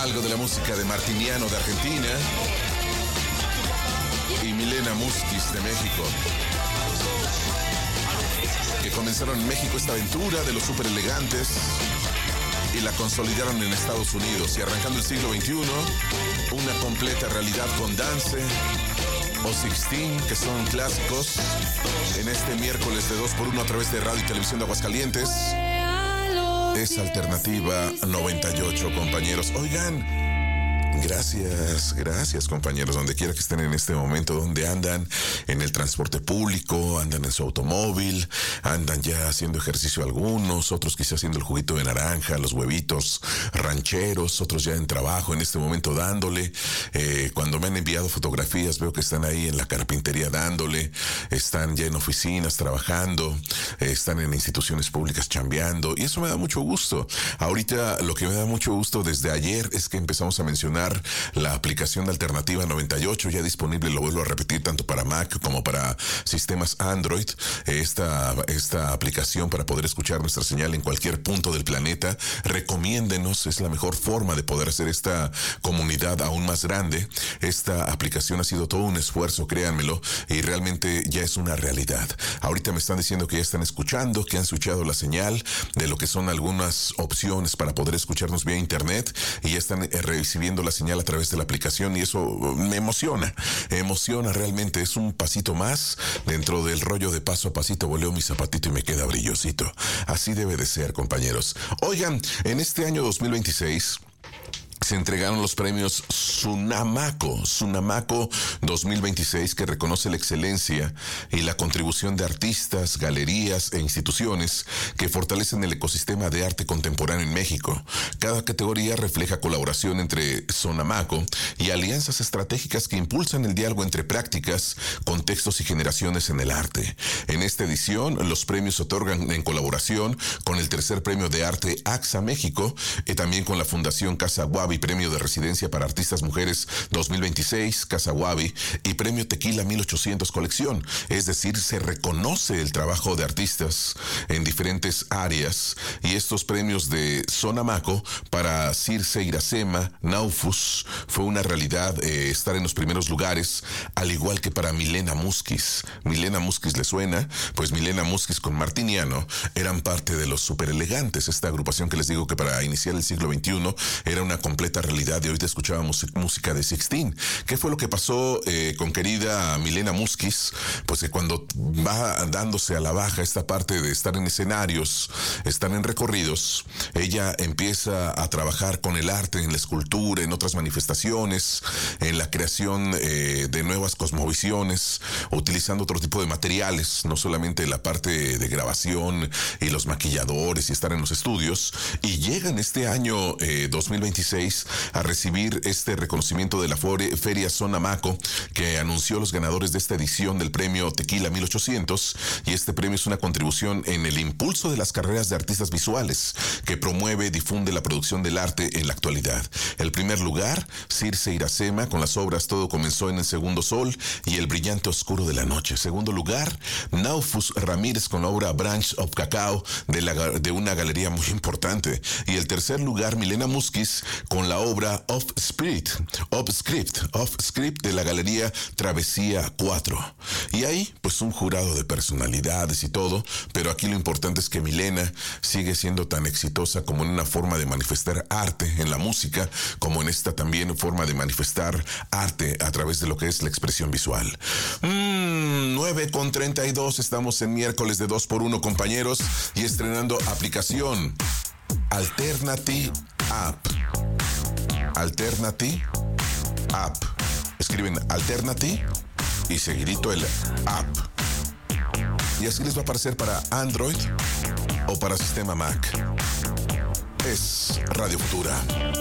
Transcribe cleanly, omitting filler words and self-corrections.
algo de la música de Martiniano de Argentina y Milena Musquiz de México, que comenzaron en México esta aventura de los súper elegantes y la consolidaron en Estados Unidos, y arrancando el siglo XXI, una completa realidad con Dance o 16, que son clásicos, en este miércoles de 2x1 a través de Radio y Televisión de Aguascalientes. Es Alternativa 98, compañeros. Oigan, gracias compañeros, donde quiera que estén en este momento, donde andan en el transporte público, andan en su automóvil, andan ya haciendo ejercicio algunos, otros quizás haciendo el juguito de naranja, los huevitos rancheros, otros ya en trabajo en este momento dándole. Cuando me han enviado fotografías veo que están ahí en la carpintería dándole, están ya en oficinas trabajando, están en instituciones públicas chambeando, y eso me da mucho gusto. Ahorita lo que me da mucho gusto desde ayer es que empezamos a mencionar la aplicación de Alternativa 98, ya disponible, lo vuelvo a repetir, tanto para Mac como para sistemas Android. Esta aplicación para poder escuchar nuestra señal en cualquier punto del planeta. Recomiéndenos, es la mejor forma de poder hacer esta comunidad aún más grande. Esta aplicación ha sido todo un esfuerzo, créanmelo, y realmente ya es una realidad. Ahorita me están diciendo que ya están escuchando, que han switchado la señal de lo que son algunas opciones para poder escucharnos vía internet, y ya están recibiendo la señal a través de la aplicación, y eso me emociona realmente. Es un pasito más dentro del rollo de paso a pasito, voleo mi zapatito y me queda brillosito. Así debe de ser, compañeros. Oigan, en este año 2026 se entregaron los premios Sunamaco 2026, que reconoce la excelencia y la contribución de artistas, galerías e instituciones que fortalecen el ecosistema de arte contemporáneo en México. Cada categoría refleja colaboración entre Sunamaco y alianzas estratégicas que impulsan el diálogo entre prácticas, contextos y generaciones en el arte. En esta edición, los premios se otorgan en colaboración con el tercer premio de arte AXA México, y también con la Fundación Casa Wabi, Premio de Residencia para Artistas Mujeres 2026, Casa Wabi, y Premio Tequila 1800 Colección. Es decir, se reconoce el trabajo de artistas en diferentes áreas, y estos premios de Sonamaco para Circe Iracema, Naufus, fue una realidad estar en los primeros lugares, al igual que para Milena Musquiz. ¿Milena Musquiz le suena? Pues Milena Musquiz con Martiniano eran parte de los Super Elegantes, esta agrupación que les digo que para iniciar el siglo XXI era una completa realidad, y hoy te escuchábamos música de 16. ¿Qué fue lo que pasó con querida Milena Musquiz? Pues que cuando va dándose a la baja esta parte de estar en escenarios, estar en recorridos, ella empieza a trabajar con el arte, en la escultura, en otras manifestaciones, en la creación de nuevas cosmovisiones, utilizando otro tipo de materiales, no solamente la parte de grabación y los maquilladores y estar en los estudios, y llega en este año 2026 a recibir este reconocimiento de la Feria Sonamaco, que anunció los ganadores de esta edición del premio Tequila 1800, y este premio es una contribución en el impulso de las carreras de artistas visuales, que promueve y difunde la producción del arte en la actualidad. El primer lugar, Circe Iracema, con las obras Todo comenzó en el segundo sol y El brillante oscuro de la noche. Segundo lugar, Naufus Ramírez con la obra Branch of Cacao, de una galería muy importante. Y el tercer lugar, Milena Musquiz con la obra Off Script de la galería Travesía 4. Y ahí, pues un jurado de personalidades y todo, pero aquí lo importante es que Milena sigue siendo tan exitosa como en una forma de manifestar arte en la música, como en esta también forma de manifestar arte a través de lo que es la expresión visual. 9:32, estamos en miércoles de 2x1, compañeros, y estrenando aplicación Alternative App. Alternative App. Escriben Alternative y seguidito el App. Y así les va a aparecer para Android o para sistema Mac. Es Radio Futura.